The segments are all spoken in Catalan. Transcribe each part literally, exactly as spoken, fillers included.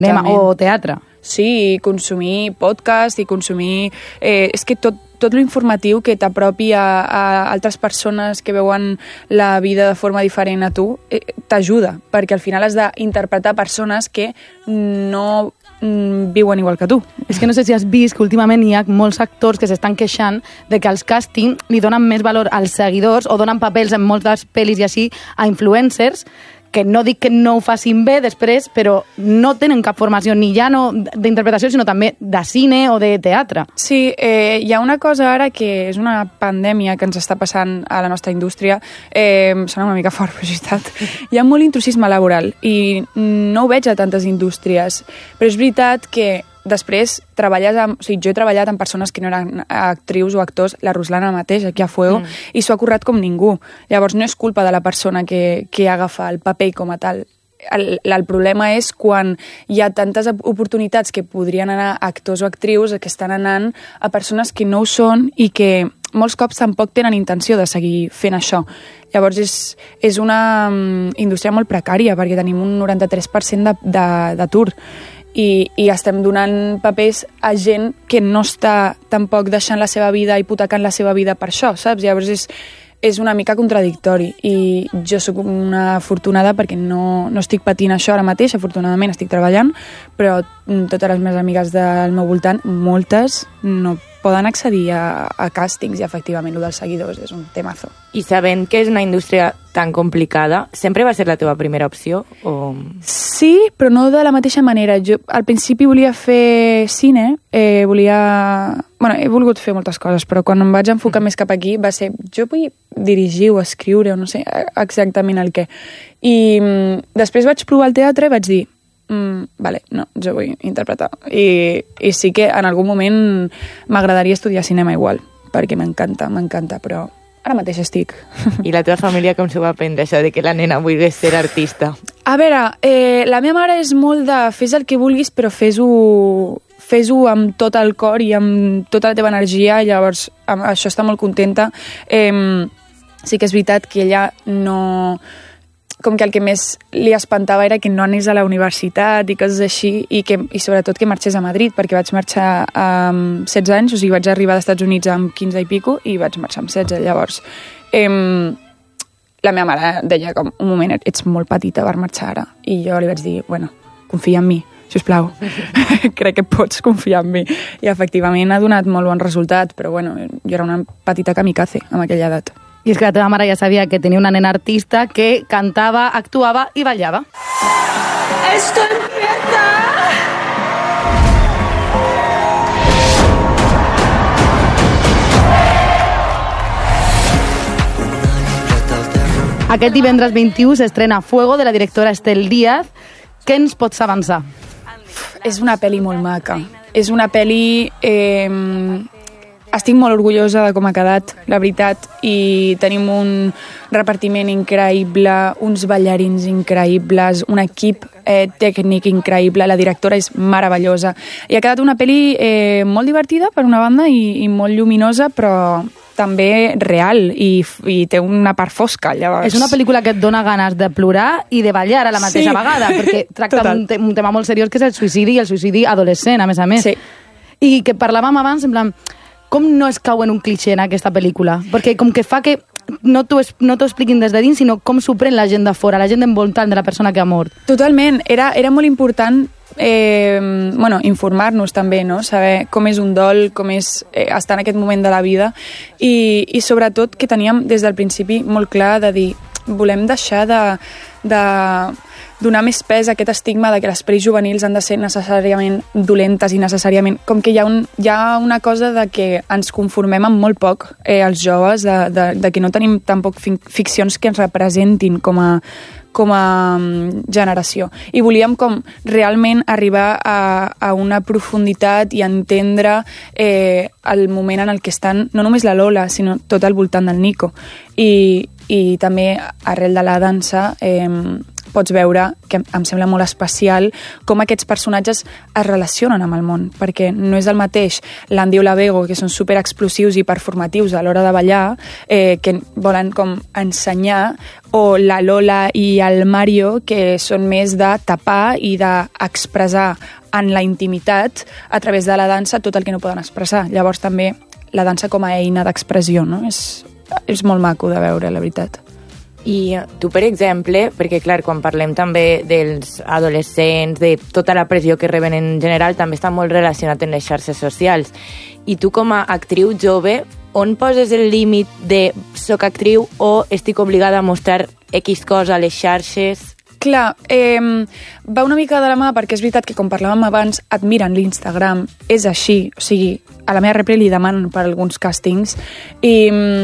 Cinema o teatre. Sí, i consumir podcast i consumir... Eh, és que tot, tot l'informatiu que t'apropi a, a altres persones que veuen la vida de forma diferent a tu eh, t'ajuda, perquè al final has d'interpretar persones que no mm, viuen igual que tu. És que no sé si has vist que últimament hi ha molts actors que s'estan queixant de que als càsting li donen més valor als seguidors o donen papers en moltes pel·lis i així a influencers, que no dic que no ho facin bé després, però no tenen cap formació ni ja no d'interpretació, sinó també de cine o de teatre. Sí, eh, hi ha una cosa ara que és una pandèmia que ens està passant a la nostra indústria, eh, sona una mica fort, però és veritat. Hi ha molt intrusisme laboral i no ho veig a tantes indústries, però és veritat que després treballes amb... O sigui, jo he treballat amb persones que no eren actrius o actors, la Ruslana mateix, aquí a Fuego, mm. i s'ho ha currat com ningú. Llavors no és culpa de la persona que, que agafa el paper com a tal. El, el problema és quan hi ha tantes oportunitats que podrien anar actors o actrius que estan anant a persones que no ho són i que molts cops tampoc tenen intenció de seguir fent això. Llavors és, és una um, indústria molt precària perquè tenim un noranta-tres per cent d'atur. I, i estem donant papers a gent que no està tampoc deixant la seva vida, hipotecant la seva vida per això, saps? Llavors és, és una mica contradictori i jo sóc una afortunada perquè no, no estic patint això ara mateix, afortunadament estic treballant, però totes les meves amigues del meu voltant, moltes, no poden accedir a, a càstings i efectivament el dels seguidors és un temazo. I sabent que és una indústria tan complicada, sempre va ser la teva primera opció? O... Sí, però no de la mateixa manera. Jo al principi volia fer cine, eh, volia... Bueno, he volgut fer moltes coses, però quan em vaig enfocar mm. més cap aquí va ser... Jo vull dirigir o escriure o no sé exactament el què. I mm, després vaig provar el teatre i vaig dir Mm, vale, no, jo vull interpretar. I, I sí que en algun moment m'agradaria estudiar cinema igual, perquè m'encanta, m'encanta, però ara mateix estic. I la teva família com s'ho va prendre, això de que la nena vulgués ser artista? A veure, eh, la meva mare és molt de fes el que vulguis, però fes-ho fes-ho amb tot el cor i amb tota la teva energia, i llavors amb això està molt contenta. Eh, sí que és veritat que ella no... com que el que més li espantava era que no anés a la universitat i coses així, i, que, i sobretot que marxés a Madrid, perquè vaig marxar amb setze anys, o sigui, vaig arribar als Estats Units amb quinze i pico, i vaig marxar amb setze, llavors. Eh, la meva mare deia com, un moment, ets molt petita per marxar ara, i jo li vaig dir, bueno, confia en mi, sisplau, crec que pots confiar en mi. I efectivament ha donat molt bon resultat, però bueno, jo era una petita kamikaze amb aquella edat. I és que la teva mare ja sabia que tenia una nena artista que cantava, actuava i ballava. ¡Esto empieza! Aquest divendres vint-i-u s'estrena Fuego, de la directora Estel Díaz. Què ens pots avançar? És una pel·li molt maca. És una pel·li... Eh, estic molt orgullosa de com ha quedat, la veritat, i tenim un repartiment increïble, uns ballarins increïbles, un equip eh, tècnic increïble, la directora és meravellosa. I ha quedat una pel·li eh, molt divertida, per una banda, i, i molt lluminosa, però també real, i, i té una part fosca, llavors. És una pel·lícula que et dona ganes de plorar i de ballar a la mateixa sí. vegada, perquè tracta un, te un tema molt seriós, que és el suïcidi, i el suïcidi adolescent, a més a més. Sí. I que parlàvem abans, en plan... Com no es cau en un cliché en aquesta pel·lícula? Perquè com que fa que no t'ho no expliquin des de dins, sinó com s'ho pren la gent de fora, la gent envoltant de la persona que ha mort. Totalment. Era, era molt important eh, bueno, informar-nos també, no? Saber com és un dol, com és eh, estar en aquest moment de la vida, i, i sobretot que teníem des del principi molt clar de dir volem deixar de... de donar més pes a aquest estigma de que les pel·lis juvenils han de ser necessàriament dolentes i necessàriament... Com que hi ha, un, hi ha una cosa de que ens conformem amb molt poc, eh, els joves, de, de, de que no tenim tampoc ficcions que ens representin com a, com a generació. I volíem com realment arribar a, a una profunditat i entendre eh, el moment en el que estan, no només la Lola, sinó tot al voltant del Nico. I, i també arrel de la dansa eh, pots veure, que em sembla molt especial, com aquests personatges es relacionen amb el món, perquè no és el mateix l'Andy o la Bego, que són superexplosius i performatius a l'hora de ballar, eh, que volen com ensenyar, o la Lola i el Mario, que són més de tapar i d'expressar en la intimitat a través de la dansa tot el que no poden expressar. Llavors també la dansa com a eina d'expressió, no? És, és molt maco de veure, la veritat. I tu, per exemple, perquè clar, quan parlem també dels adolescents, de tota la pressió que reben en general, també està molt relacionat amb les xarxes socials. I tu, com a actriu jove, on poses el límit de soc actriu o estic obligada a mostrar X cosa a les xarxes? Clar, eh, va una mica de la mà, perquè és veritat que, com parlàvem abans, et miren l'Instagram, és així, o sigui, a la meva repre li demanen per alguns càstings, i...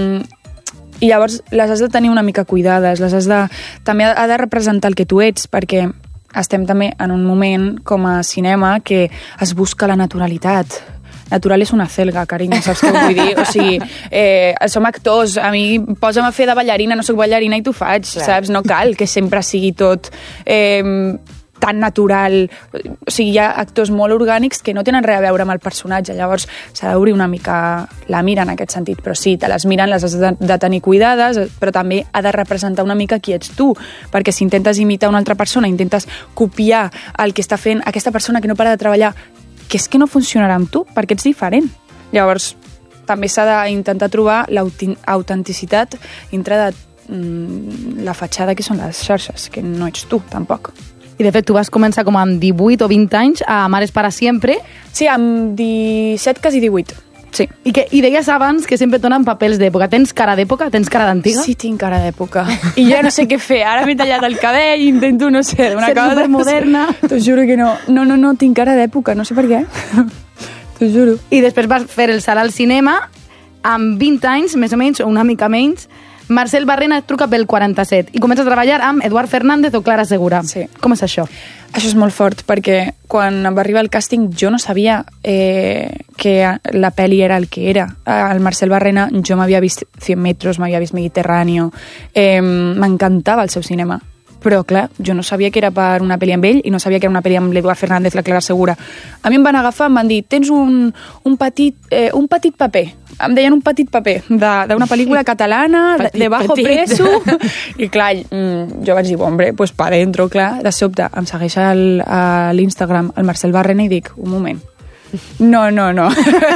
I llavors les has de tenir una mica cuidades, les has de, també ha de representar el que tu ets, perquè estem també en un moment com a cinema que es busca la naturalitat. Natural és una celga, carinyo, saps què vull dir? O sigui, eh, som actors, a mi posa'm a fer de ballarina, no sóc ballarina i t'ho faig, clar. Saps? No cal que sempre sigui tot... Eh, tan natural, o sigui, hi ha actors molt orgànics que no tenen res a veure amb el personatge, llavors s'ha d'obrir una mica la mira en aquest sentit, però sí, te les miren, les has de, de tenir cuidades, però també ha de representar una mica qui ets tu, perquè si intentes imitar una altra persona, intentes copiar el que està fent aquesta persona que no para de treballar, que és que no funcionarà amb tu, perquè ets diferent. Llavors, també s'ha d'intentar trobar l'autenticitat dintre de mm, la fatxada que són les xarxes, que no ets tu, tampoc. I de fet, tu vas començar com amb divuit o vint anys a Mares para siempre. Sí, amb disset, quasi divuit. Sí. I, que, I deies abans que sempre et donen papers d'època. Tens cara d'època? Tens cara d'antiga? Sí, tinc cara d'època. I ja no sé què fer. Ara m'he tallat el cabell i intento, no sé, una Ser cosa... Ser supermoderna. T'ho juro que no. No, no, no, tinc cara d'època. No sé per què. T'ho juro. I després vas fer el salt al cinema amb vint anys, més o menys, o una mica menys. Marcel Barrena et truca pel quaranta-set i comença a treballar amb Eduard Fernández o Clara Segura. Sí. Com és això? Això és molt fort, perquè quan em va arribar el càsting jo no sabia eh, que la pel·li era el que era. El Marcel Barrena, jo m'havia vist cent metros, m'havia vist Mediterráneo, eh, m'encantava el seu cinema. Però, clar, jo no sabia que era per una pel·li amb ell i no sabia que era una pel·li amb l'Eduard Fernández, la Clara Segura. A mi em van agafar, em van dir, tens un, un, petit, eh, un petit paper. Em deien un petit paper d'una pel·lícula catalana, de, de bajo petit. Preso. I clar, jo vaig dir, hombre, pues pa dentro, clar. De sobte em segueix al, a l'Instagram el Marcel Barrena i dic, un moment, no, no, no.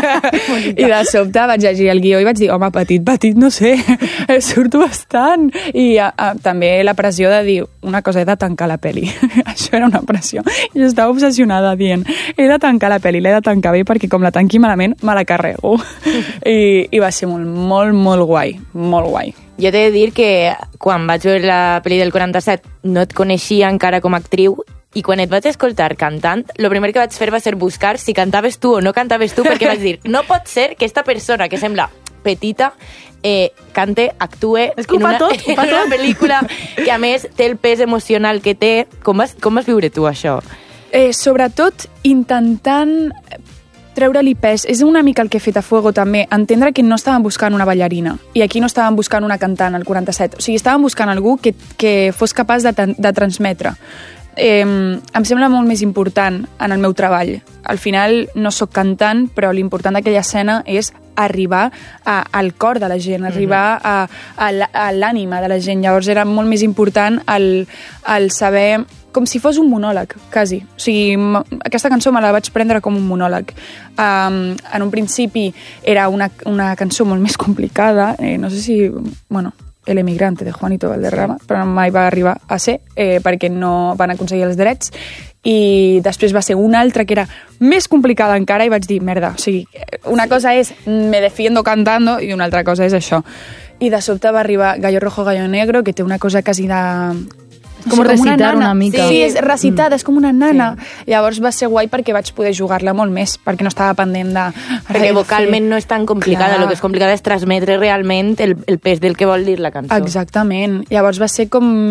I de sobte vaig llegir el guió i vaig dir, home, petit, petit, no sé, surto bastant. I a, a, també la pressió de dir, una cosa, he de tancar la pel·li. Això era una pressió. I estava obsessionada dient, he de tancar la pel·li, l'he de tancar bé perquè com la tanqui malament, me la carrego. I, i va ser molt, molt, molt guai, molt guai. Jo t'he de dir que quan vaig veure la pel·li del quaranta-set no et coneixia encara com a actriu i quan et vaig escoltar cantant, el primer que vaig fer va ser buscar si cantaves tu o no cantaves tu, perquè vaig dir, no pot ser que esta persona que sembla petita eh, cante, actue és que en, una, tot, en una pel·lícula que a més té el pes emocional que té. Com vas, com vas viure tu això? Eh, sobretot intentant treure-li pes. És una mica el que he fet a Fuego també, entendre que no estàvem buscant una ballarina i aquí no estàvem buscant una cantant al quaranta-set, o sigui, estàvem buscant algú que, que fos capaç de, de transmetre. Eh, em sembla molt més important en el meu treball. Al final no sóc cantant, però l'important d'aquella escena és arribar a, al cor de la gent, arribar a, a l'ànima de la gent. Llavors era molt més important el, el saber, com si fos un monòleg, quasi. O sigui, aquesta cançó me la vaig prendre com un monòleg. Um, en un principi era una, una cançó molt més complicada, eh, no sé si... bueno, El emigrante de Juanito Valderrama, però mai va arribar a ser eh, perquè no van aconseguir els drets, i després va ser una altra que era més complicada encara i vaig dir, merda, o sigui, una cosa és me defiendo cantando i una altra cosa és això. I de sobte va arribar Gallo Rojo, Gallo Negro, que té una cosa quasi de... Com sí, recitar una, una mica. Sí, és recitada, mm. és com una nana. Sí. Llavors va ser guai perquè vaig poder jugar-la molt més, perquè no estava pendent de... Perquè vocalment no és tan complicada, el que és complicada és transmetre realment el, el pes del que vol dir la cançó. Exactament. Llavors va ser com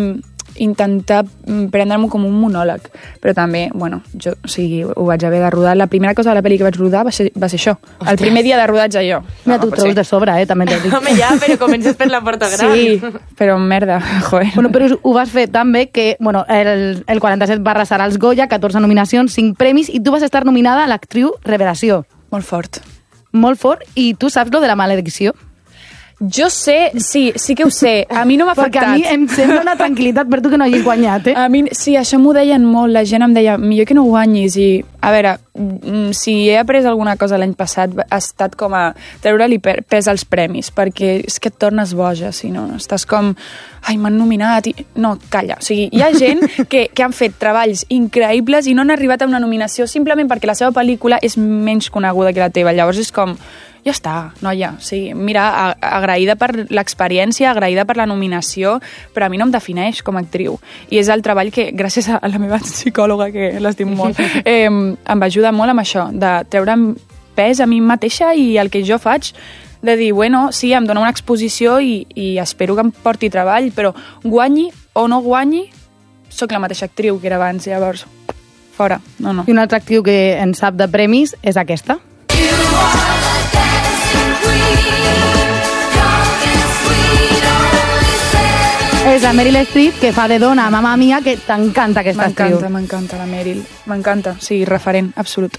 intentar prendre-m'ho com un monòleg. Però també, bueno, jo, o sigui, ho vaig haver de rodar. La primera cosa de la pel·li que vaig rodar va ser, va ser això. Ostres. El primer dia de rodatge jo. Mira, no, tu treus de sobre, eh, també t'ho dic. Home, ja, però comences per la porta gran. Sí, però merda, joder. Bueno, però ho vas fer tan bé que, bueno, el, el quaranta-set va arrasar als Goya, catorze nominacions, cinc premis, i tu vas estar nominada a l'actriu Revelació. Molt fort. Molt fort, i tu saps lo de la maledicció? Jo sé, sí, sí que ho sé. A mi no m'ha afectat. Perquè a mi em sembla una tranquil·litat per tu que no hagis guanyat, eh? A mi, sí, això m'ho deien molt. La gent em deia, millor que no guanyis. I, a veure, si he après alguna cosa l'any passat, ha estat com a treure-li pes als premis, perquè és que et tornes boja, si no, estàs com, ai, m'han nominat, i... no, calla. O sigui, hi ha gent que, que han fet treballs increïbles i no han arribat a una nominació simplement perquè la seva pel·lícula és menys coneguda que la teva. Llavors és com, ja està, noia, sí, mira, agraïda per l'experiència, agraïda per la nominació, però a mi no em defineix com a actriu. I és el treball que, gràcies a la meva psicòloga, que l'estim molt, eh, em va ajudar molt amb això, de treure pes a mi mateixa i el que jo faig, de dir, bueno, sí, em dona una exposició i, i espero que em porti treball, però guanyi o no guanyi, sóc la mateixa actriu que era abans, llavors, fora, no, no. I una altra actriu que en sap de premis és aquesta. És la Meryl Streep, que fa de dona a Mamma Mia, que t'encanta aquesta actriu. M'encanta, m'encanta la Meryl. M'encanta, sí, referent, absolut.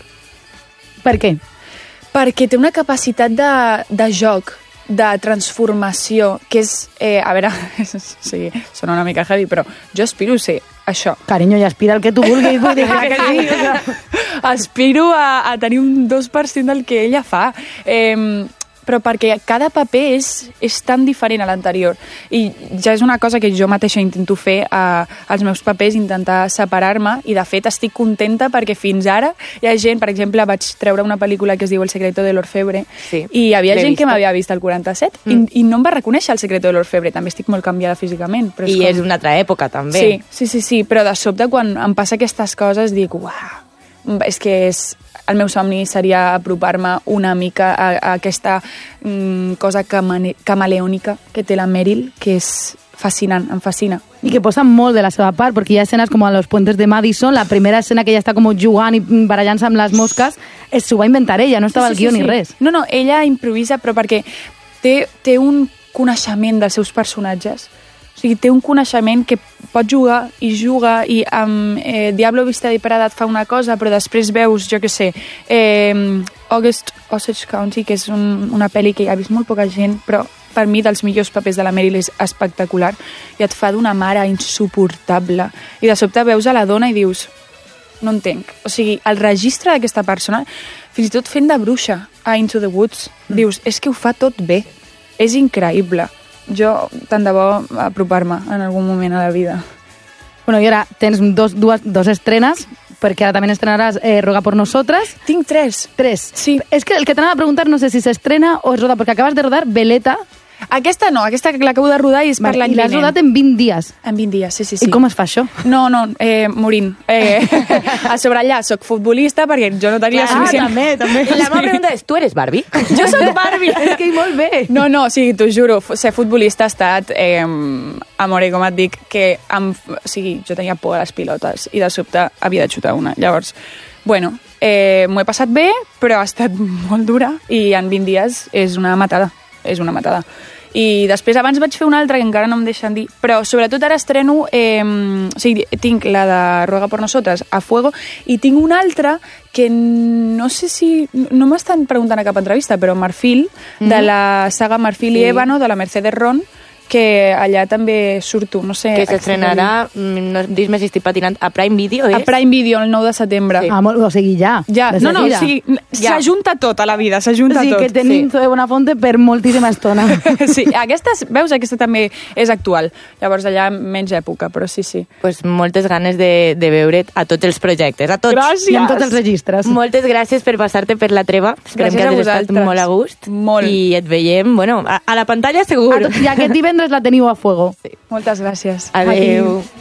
Per què? Perquè té una capacitat de, de joc, de transformació, que és, eh, a veure, sí, sona una mica heavy, però jo aspiro a ser això. Carinyo, i aspira el que tu vulguis, vull dir que sí. O sea. Aspiro a, a tenir un dos per cent del que ella fa. Eh, però perquè cada paper és, és tan diferent a l'anterior. I ja és una cosa que jo mateixa intento fer a, als meus papers, intentar separar-me, i de fet estic contenta perquè fins ara hi ha gent, per exemple, vaig treure una pel·lícula que es diu El secreto de l'orfebre, sí, i hi havia gent vist. que m'havia vist al quaranta-set mm. i, i no em va reconèixer El secreto de l'orfebre. També estic molt canviada físicament. Però és I com... és una altra època, també. Sí, sí, sí, sí, però de sobte quan em passa aquestes coses dic, uah, és que és... El meu somni seria apropar-me una mica a, a aquesta mm, cosa camane, camaleònica que té la Meryl, que és fascinant, em fascina. I que posa molt de la seva part, perquè hi ha escenes com a Los Puentes de Madison, la primera escena que ella està com jugant i barallant-se amb les mosques, s'ho va inventar ella, no estava sí, sí, al guió sí, ni sí. res. No, no, ella improvisa, però perquè té, té un coneixement dels seus personatges. O sigui, té un coneixement que pot jugar i juga, i amb eh, Diablo Vista de Parada et fa una cosa, però després veus, jo què sé, eh, August Osage County, que és un, una pel·li que ha vist molt poca gent, però per mi dels millors papers de la Meryl és espectacular, i et fa d'una mare insuportable. I de sobte veus a la dona i dius, no entenc. O sigui, el registre d'aquesta persona, fins i tot fent de bruixa a Into the Woods, mm. dius, és que ho fa tot bé, és increïble. Jo, tant de bo, apropar-me en algun moment a la vida. Bueno, i ara tens dos, dues, dos estrenes, perquè ara també estrenaràs eh, Ruega por Nosotras. Tinc tres. Tres. Sí. És que el que t'anava a preguntar no sé si s'estrena o es roda, perquè acabes de rodar Veleta. Aquesta no, aquesta que l'acabo de rodar i és per vale, l'any vinent. I l'has rodat en vint dies. En vint dies, sí, sí, sí. I com es fa això? No, no, eh, morint. Eh, a sobre allà soc futbolista perquè jo no tenia ah, suficient... Ah, també, també. La meva pregunta és, tu eres Barbie? Jo soc Barbie. És que molt bé. No, no, sí, t'ho juro, ser futbolista ha estat, eh, amore, com et dic, que amb, o sigui, jo tenia por a les pilotes i de sobte havia de xutar una. Llavors, bueno, eh, m'ho he passat bé, però ha estat molt dura i en vint dies és una matada, és una matada. I després abans vaig fer una altra que encara no em deixen dir, però sobretot ara estreno, eh, o sigui, tinc la de Ruega por Nosotras, A Fuego, i tinc una altra que no sé si... no m'estan preguntant a cap entrevista, però Marfil, mm-hmm. de la saga Marfil sí. i Ébano, de la Mercedes Ron, que allà també surto, no sé... Que s'estrenarà, no dis-me si estic patinant, a Prime Video, és? A Prime Video, el nou de setembre. Sí. Ah, molt, o sigui, ja. Ja, no, no, o sigui, ja. S'ajunta tot a la vida, s'ajunta o sigui, tot. que tenim sí. Zoe Bonafonte per moltíssima estona. Sí, aquesta, veus, aquesta també és actual. Llavors allà menys època, però sí, sí. Pues moltes ganes de, de veure't a tots els projectes, a tots. Gràcies. I en tots els registres. Moltes gràcies per passar-te per la treva. Esperem gràcies que a hagis estat molt a gust. Molt. I et veiem, bueno, a, a la pantalla segur. I aquest divendres la teniu a Fuego. Sí. Moltes gràcies. Adéu. Aquí.